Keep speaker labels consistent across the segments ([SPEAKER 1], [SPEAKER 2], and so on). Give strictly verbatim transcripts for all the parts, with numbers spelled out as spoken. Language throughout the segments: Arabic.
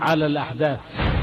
[SPEAKER 1] على الأحداث.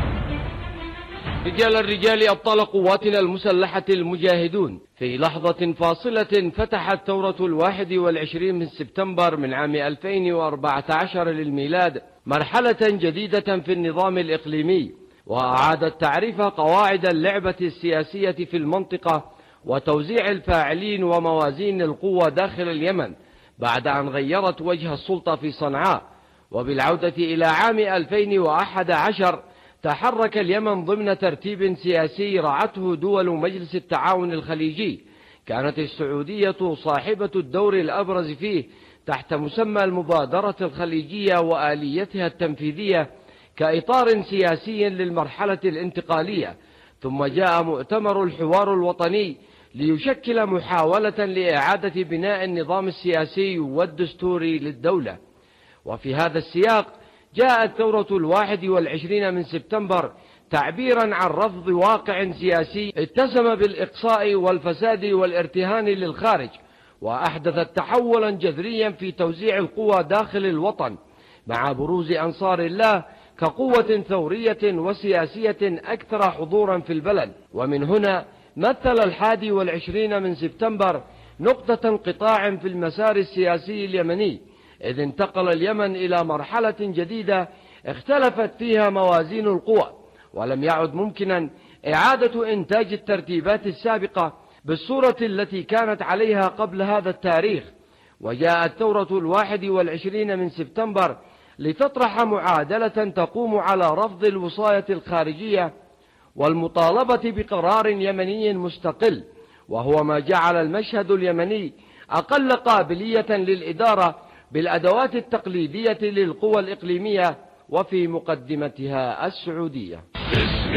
[SPEAKER 2] رجال الرجال أبطال قواتنا المسلحة المجاهدون، في لحظة فاصلة فتحت ثورة الواحد والعشرين من سبتمبر من عام ألفين وأربعة عشر للميلاد مرحلة جديدة في النظام الإقليمي، وأعادت تعريف قواعد اللعبة السياسية في المنطقة وتوزيع الفاعلين وموازين القوة داخل اليمن بعد أن غيرت وجه السلطة في صنعاء. وبالعودة إلى عام ألفين وأحد عشر تحرك اليمن ضمن ترتيب سياسي رعته دول مجلس التعاون الخليجي، كانت السعودية صاحبة الدور الأبرز فيه تحت مسمى المبادرة الخليجية وآليتها التنفيذية كإطار سياسي للمرحلة الانتقالية. ثم جاء مؤتمر الحوار الوطني ليشكل محاولة لإعادة بناء النظام السياسي والدستوري للدولة. وفي هذا السياق جاءت ثورة الواحد والعشرين من سبتمبر تعبيرا عن رفض واقع سياسي اتسم بالإقصاء والفساد والارتهان للخارج، وأحدثت تحولا جذريا في توزيع القوى داخل الوطن مع بروز أنصار الله كقوة ثورية وسياسية أكثر حضورا في البلد. ومن هنا مثل الحادي والعشرين من سبتمبر نقطة انقطاع في المسار السياسي اليمني، إذ انتقل اليمن إلى مرحلة جديدة اختلفت فيها موازين القوى، ولم يعد ممكنا إعادة إنتاج الترتيبات السابقة بالصورة التي كانت عليها قبل هذا التاريخ. وجاءت ثورة الواحد والعشرين من سبتمبر لتطرح معادلة تقوم على رفض الوصاية الخارجية والمطالبة بقرار يمني مستقل، وهو ما جعل المشهد اليمني أقل قابلية للإدارة بالأدوات التقليدية للقوى الإقليمية وفي مقدمتها السعودية.